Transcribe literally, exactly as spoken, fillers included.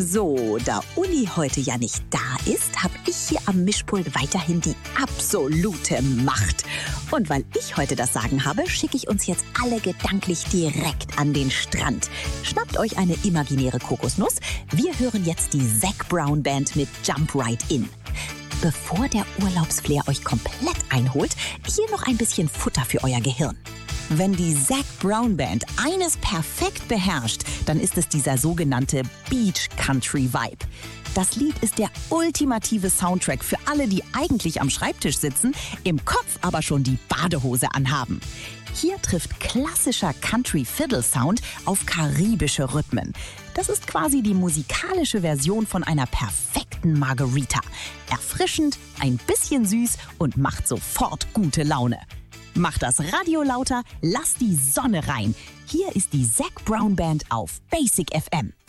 So, da Uli heute ja nicht da ist, habe ich hier am Mischpult weiterhin die absolute Macht. Und weil ich heute das Sagen habe, schicke ich uns jetzt alle gedanklich direkt an den Strand. Schnappt euch eine imaginäre Kokosnuss. Wir hören jetzt die Zac Brown Band mit Jump Right In. Bevor der Urlaubsflair euch komplett einholt, hier noch ein bisschen Futter für euer Gehirn. Wenn die Zac Brown Band eines perfekt beherrscht, dann ist es dieser sogenannte Beach Country Vibe. Das Lied ist der ultimative Soundtrack für alle, die eigentlich am Schreibtisch sitzen, im Kopf aber schon die Badehose anhaben. Hier trifft klassischer Country-Fiddle-Sound auf karibische Rhythmen. Das ist quasi die musikalische Version von einer perfekten Margarita. Erfrischend, ein bisschen süß und macht sofort gute Laune. Macht das Radio lauter, lasst die Sonne rein. Hier ist die Zac Brown Band auf Basic F M.